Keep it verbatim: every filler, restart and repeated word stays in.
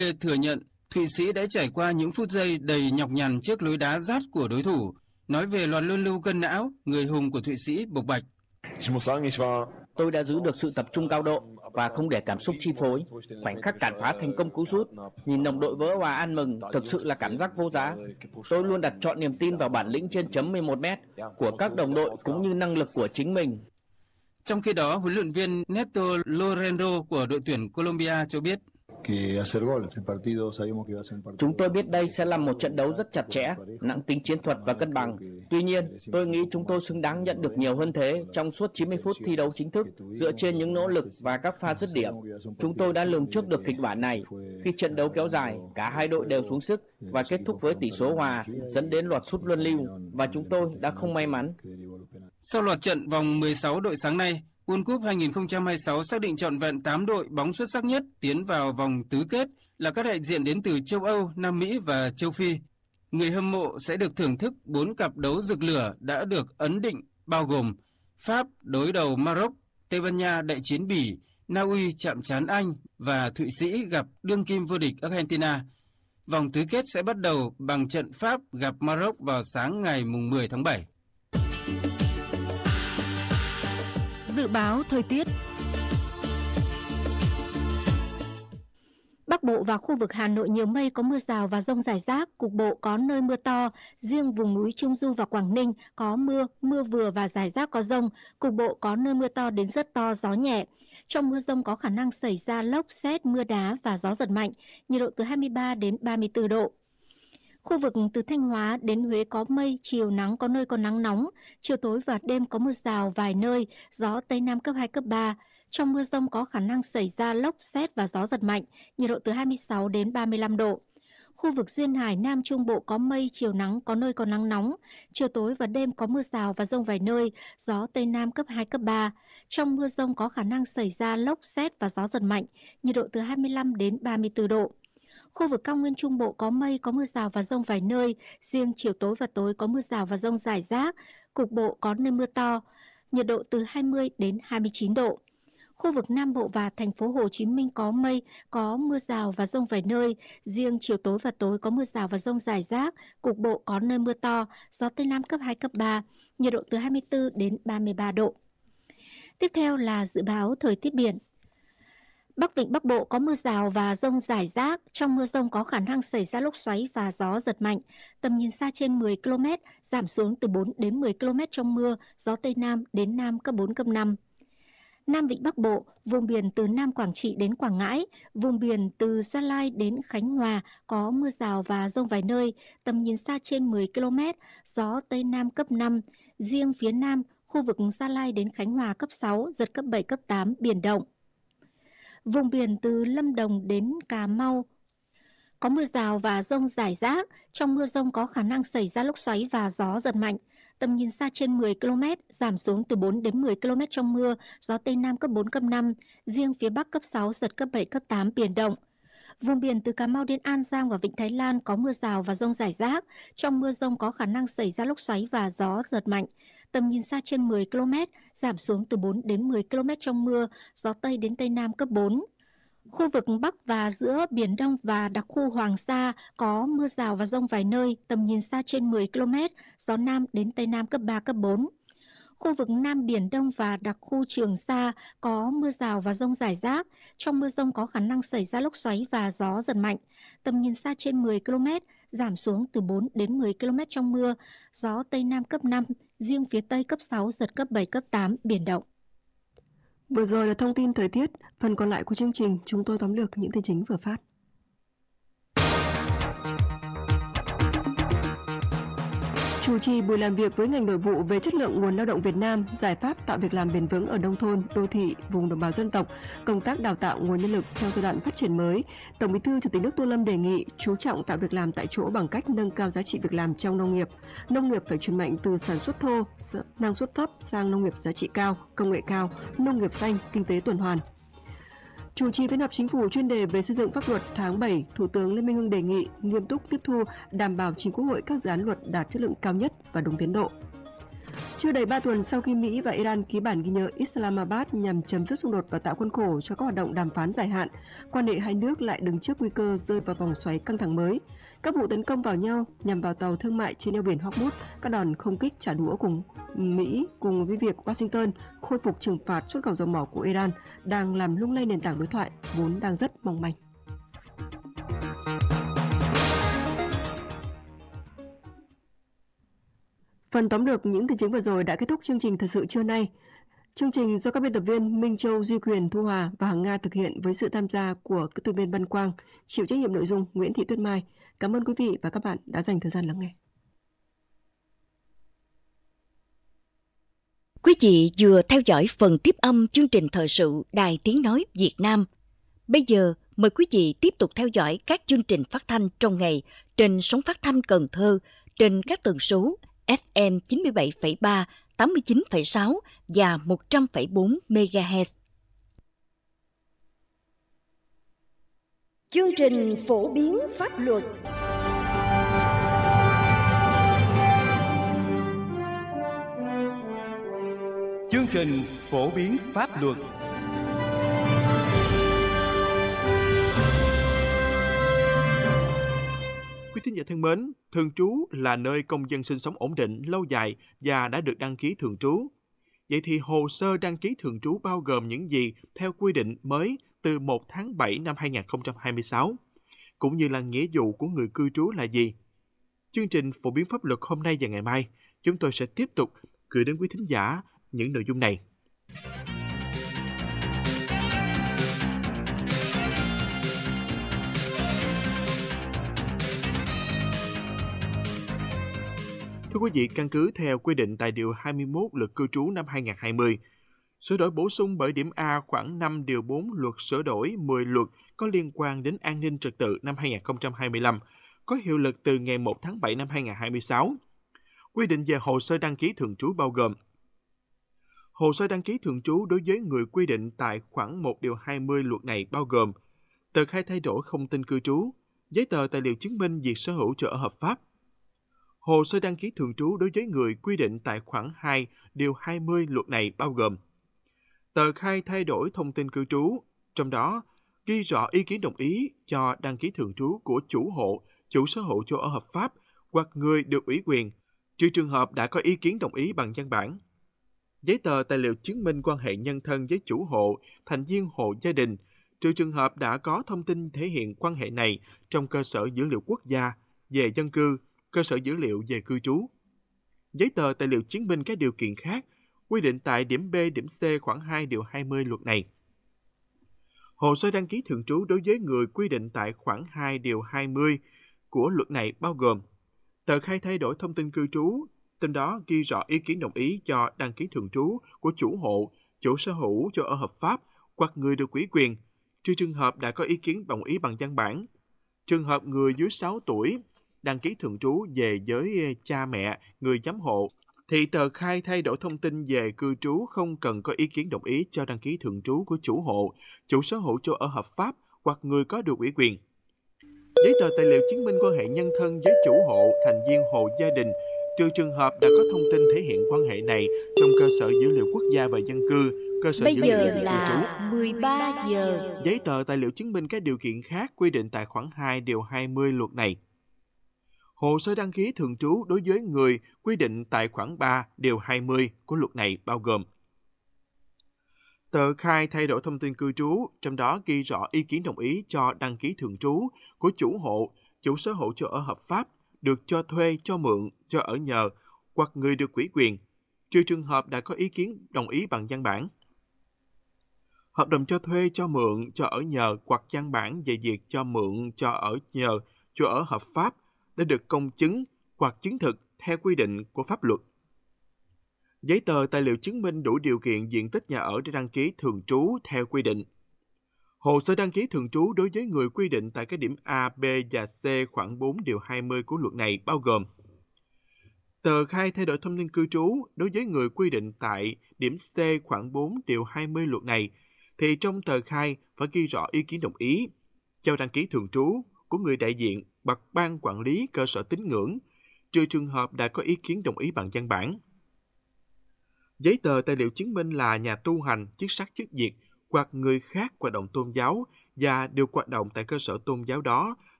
thừa nhận Thụy Sĩ đã trải qua những phút giây đầy nhọc nhằn trước lối đá rát của đối thủ. Nói về loạt luân lưu cân não, người hùng của Thụy Sĩ bộc bạch: Tôi đã giữ được sự tập trung cao độ và không để cảm xúc chi phối. Khoảnh khắc cản phá thành công cú sút, nhìn đồng đội vỡ hòa ăn mừng, thực sự là cảm giác vô giá. Tôi luôn đặt trọn niềm tin vào bản lĩnh trên chấm mười một mét của các đồng đội cũng như năng lực của chính mình. Trong khi đó, huấn luyện viên Neto Lorenzo của đội tuyển Colombia cho biết: Chúng tôi biết đây sẽ là một trận đấu rất chặt chẽ, nặng tính chiến thuật và cân bằng. Tuy nhiên, tôi nghĩ chúng tôi xứng đáng nhận được nhiều hơn thế trong suốt chín mươi phút thi đấu chính thức dựa trên những nỗ lực và các pha dứt điểm. Chúng tôi đã lường trước được kịch bản này. Khi trận đấu kéo dài, cả hai đội đều xuống sức và kết thúc với tỷ số hòa dẫn đến loạt sút luân lưu và chúng tôi đã không may mắn. Sau loạt trận vòng mười sáu đội sáng nay, World Cup hai không hai sáu xác định trọn vẹn tám đội bóng xuất sắc nhất tiến vào vòng tứ kết là các đại diện đến từ châu Âu, Nam Mỹ và châu Phi. Người hâm mộ sẽ được thưởng thức bốn cặp đấu rực lửa đã được ấn định, bao gồm Pháp đối đầu Maroc, Tây Ban Nha đại chiến Bỉ, Na Uy chạm trán Anh và Thụy Sĩ gặp đương kim vô địch Argentina. Vòng tứ kết sẽ bắt đầu bằng trận Pháp gặp Maroc vào sáng ngày mười tháng bảy. Dự báo thời tiết. Bắc Bộ và khu vực Hà Nội nhiều mây, có mưa rào và dông rải rác, cục bộ có nơi mưa to. Riêng vùng núi Trung Du và Quảng Ninh có mưa, mưa vừa và rải rác có dông, cục bộ có nơi mưa to đến rất to, gió nhẹ. Trong mưa dông có khả năng xảy ra lốc, sét, mưa đá và gió giật mạnh, nhiệt độ từ hai mươi ba đến ba mươi tư độ. Khu vực từ Thanh Hóa đến Huế có mây, chiều nắng, có nơi có nắng nóng, chiều tối và đêm có mưa rào vài nơi, gió Tây Nam cấp hai, cấp ba. Trong mưa dông có khả năng xảy ra lốc, sét và gió giật mạnh, nhiệt độ từ hai mươi sáu đến ba mươi lăm độ. Khu vực duyên hải Nam Trung Bộ có mây, chiều nắng, có nơi có nắng nóng, chiều tối và đêm có mưa rào và dông vài nơi, gió Tây Nam cấp hai, cấp ba. Trong mưa dông có khả năng xảy ra lốc, sét và gió giật mạnh, nhiệt độ từ hai mươi lăm đến ba mươi tư độ. Khu vực cao nguyên Trung Bộ có mây, có mưa rào và dông vài nơi, riêng chiều tối và tối có mưa rào và dông rải rác, cục bộ có nơi mưa to, nhiệt độ từ hai mươi đến hai mươi chín độ. Khu vực Nam Bộ và thành phố Hồ Chí Minh có mây, có mưa rào và dông vài nơi, riêng chiều tối và tối có mưa rào và dông rải rác, cục bộ có nơi mưa to, gió Tây Nam cấp hai, cấp ba, nhiệt độ từ hai mươi tư đến ba mươi ba độ. Tiếp theo là dự báo thời tiết biển. Bắc Vịnh Bắc Bộ có mưa rào và dông rải rác, trong mưa dông có khả năng xảy ra lốc xoáy và gió giật mạnh, tầm nhìn xa trên mười ki lô mét, giảm xuống từ bốn đến mười ki lô mét trong mưa, gió Tây Nam đến Nam cấp bốn, cấp năm. Nam Vịnh Bắc Bộ, vùng biển từ Nam Quảng Trị đến Quảng Ngãi, vùng biển từ Gia Lai đến Khánh Hòa có mưa rào và dông vài nơi, tầm nhìn xa trên mười ki lô mét, gió Tây Nam cấp năm. Riêng phía Nam, khu vực Gia Lai đến Khánh Hòa cấp sáu, giật cấp bảy, cấp tám, biển động. Vùng biển từ Lâm Đồng đến Cà Mau có mưa rào và dông rải rác, trong mưa dông có khả năng xảy ra lốc xoáy và gió giật mạnh, tầm nhìn xa trên mười ki lô mét, giảm xuống từ bốn đến mười ki lô mét trong mưa, gió Tây Nam cấp bốn, cấp năm, riêng phía Bắc cấp sáu, giật cấp bảy, cấp tám, biển động. Vùng biển từ Cà Mau đến An Giang và Vịnh Thái Lan có mưa rào và dông rải rác, trong mưa dông có khả năng xảy ra lốc xoáy và gió giật mạnh, tầm nhìn xa trên mười ki lô mét, giảm xuống từ bốn đến mười ki lô mét trong mưa, gió Tây đến Tây Nam cấp bốn. Khu vực Bắc và giữa Biển Đông và đặc khu Hoàng Sa có mưa rào và dông vài nơi, tầm nhìn xa trên mười ki lô mét, gió Nam đến Tây Nam cấp ba, cấp bốn. Khu vực Nam Biển Đông và đặc khu Trường Sa có mưa rào và dông rải rác, trong mưa dông có khả năng xảy ra lốc xoáy và gió giật mạnh, tầm nhìn xa trên mười ki lô mét, giảm xuống từ bốn đến mười ki lô mét trong mưa, gió Tây Nam cấp năm, riêng phía Tây cấp sáu, giật cấp bảy, cấp tám, biển động. Vừa rồi là thông tin thời tiết, phần còn lại của chương trình chúng tôi tóm lược những tin chính vừa phát. Chủ trì buổi làm việc với ngành nội vụ về chất lượng nguồn lao động Việt Nam, giải pháp tạo việc làm bền vững ở nông thôn, đô thị, vùng đồng bào dân tộc, công tác đào tạo nguồn nhân lực trong giai đoạn phát triển mới, Tổng Bí thư Chủ tịch nước Tô Lâm đề nghị chú trọng tạo việc làm tại chỗ bằng cách nâng cao giá trị việc làm trong nông nghiệp. Nông nghiệp phải chuyển mạnh từ sản xuất thô, năng suất thấp sang nông nghiệp giá trị cao, công nghệ cao, nông nghiệp xanh, kinh tế tuần hoàn. Chủ trì phiên họp chính phủ chuyên đề về xây dựng pháp luật tháng bảy, Thủ tướng Lê Minh Hưng đề nghị nghiêm túc tiếp thu, đảm bảo trình Quốc hội các dự án luật đạt chất lượng cao nhất và đúng tiến độ. Chưa đầy ba tuần sau khi Mỹ và Iran ký bản ghi nhớ Islamabad nhằm chấm dứt xung đột và tạo khuôn khổ cho các hoạt động đàm phán dài hạn, quan hệ hai nước lại đứng trước nguy cơ rơi vào vòng xoáy căng thẳng mới. Các vụ tấn công vào nhau nhằm vào tàu thương mại trên eo biển Hormuz, các đòn không kích trả đũa cùng Mỹ cùng với việc Washington khôi phục trừng phạt xuất khẩu dầu mỏ của Iran đang làm lung lay nền tảng đối thoại vốn đang rất mong manh. Phần tóm lược những tin chính vừa rồi đã kết thúc chương trình Thật sự trưa nay. Chương trình do các biên tập viên Minh Châu, Duy Quyền, Thu Hòa và Hằng Nga thực hiện với sự tham gia của kỹ thuật viên Văn Quang, chịu trách nhiệm nội dung Nguyễn Thị Tuyết Mai. Cảm ơn quý vị và các bạn đã dành thời gian lắng nghe. Quý vị vừa theo dõi phần tiếp âm chương trình thời sự Đài Tiếng Nói Việt Nam. Bây giờ, mời quý vị tiếp tục theo dõi các chương trình phát thanh trong ngày trên sóng phát thanh Cần Thơ trên các tần số ép em chín mươi bảy phẩy ba, tám mươi chín phẩy sáu và một trăm phẩy bốn mê ga héc. Chương trình phổ biến pháp luật. Chương trình phổ biến pháp luật. Quý thính giả thân mến, thường trú là nơi công dân sinh sống ổn định, lâu dài và đã được đăng ký thường trú. Vậy thì hồ sơ đăng ký thường trú bao gồm những gì theo quy định mới từ một tháng bảy năm hai nghìn không trăm hai mươi sáu, cũng như là nghĩa vụ của người cư trú là gì? Chương trình phổ biến pháp luật hôm nay và ngày mai, chúng tôi sẽ tiếp tục gửi đến quý thính giả những nội dung này. Thưa quý vị, căn cứ theo quy định tại Điều hai mươi mốt Luật Cư trú năm hai nghìn không trăm hai mươi, sửa đổi bổ sung bởi điểm A khoảng năm Điều bốn Luật sửa đổi mười luật có liên quan đến an ninh trật tự năm hai nghìn không trăm hai mươi lăm, có hiệu lực từ ngày một tháng bảy năm hai nghìn không trăm hai mươi sáu. Quy định về hồ sơ đăng ký thường trú bao gồm: hồ sơ đăng ký thường trú đối với người quy định tại khoản một Điều hai mươi luật này bao gồm tờ khai thay đổi thông tin cư trú, giấy tờ tài liệu chứng minh việc sở hữu chỗ ở hợp pháp. Hồ sơ đăng ký thường trú đối với người quy định tại khoản hai Điều hai mươi luật này bao gồm tờ khai thay đổi thông tin cư trú, trong đó ghi rõ ý kiến đồng ý cho đăng ký thường trú của chủ hộ, chủ sở hữu chỗ ở hợp pháp hoặc người được ủy quyền, trừ trường hợp đã có ý kiến đồng ý bằng văn bản. Giấy tờ tài liệu chứng minh quan hệ nhân thân với chủ hộ, thành viên hộ gia đình, trừ trường hợp đã có thông tin thể hiện quan hệ này trong cơ sở dữ liệu quốc gia về dân cư, cơ sở dữ liệu về cư trú. Giấy tờ tài liệu chứng minh các điều kiện khác quy định tại điểm B, điểm C khoảng hai Điều hai mươi luật này. Hồ sơ đăng ký thường trú đối với người quy định tại khoản hai Điều hai mươi của luật này bao gồm tờ khai thay đổi thông tin cư trú, trong đó ghi rõ ý kiến đồng ý cho đăng ký thường trú của chủ hộ, chủ sở hữu chỗ ở hợp pháp hoặc người được ủy quyền, trừ trường hợp đã có ý kiến đồng ý bằng văn bản. Trường hợp người dưới sáu tuổi đăng ký thường trú về với cha mẹ, người giám hộ, thì tờ khai thay đổi thông tin về cư trú không cần có ý kiến đồng ý cho đăng ký thường trú của chủ hộ, chủ sở hữu chỗ ở hợp pháp hoặc người có được ủy quyền. Giấy tờ tài liệu chứng minh quan hệ nhân thân với chủ hộ, thành viên hộ gia đình, trừ trường hợp đã có thông tin thể hiện quan hệ này trong cơ sở dữ liệu quốc gia về dân cư, cơ sở Bây Bây giờ giờ là là mười ba giờ. giấy tờ tài liệu chứng minh các điều kiện khác quy định tại khoản hai Điều hai mươi luật này. Hồ sơ đăng ký thường trú đối với người quy định tại khoản ba Điều hai mươi của luật này bao gồm tờ khai thay đổi thông tin cư trú, trong đó ghi rõ ý kiến đồng ý cho đăng ký thường trú của chủ hộ, chủ sở hữu chỗ ở hợp pháp, được cho thuê, cho mượn, cho ở nhờ hoặc người được ủy quyền, trừ trường hợp đã có ý kiến đồng ý bằng văn bản. Hợp đồng cho thuê, cho mượn, cho ở nhờ hoặc văn bản về việc cho mượn, cho ở nhờ, cho ở hợp pháp đã được công chứng hoặc chứng thực theo quy định của pháp luật. Giấy tờ tài liệu chứng minh đủ điều kiện diện tích nhà ở để đăng ký thường trú theo quy định. Hồ sơ đăng ký thường trú đối với người quy định tại các điểm A, B và C khoản bốn Điều hai mươi của luật này bao gồm tờ khai thay đổi thông tin cư trú đối với người quy định tại điểm C khoản bốn Điều hai mươi luật này, thì trong tờ khai phải ghi rõ ý kiến đồng ý cho đăng ký thường trú của người đại diện hoặc ban quản lý cơ sở tín ngưỡng, trừ trường hợp đã có ý kiến đồng ý bằng văn bản. Giấy tờ tài liệu chứng minh là nhà tu hành, chức sắc chức việc hoặc người khác hoạt động tôn giáo và đều hoạt động tại cơ sở tôn giáo đó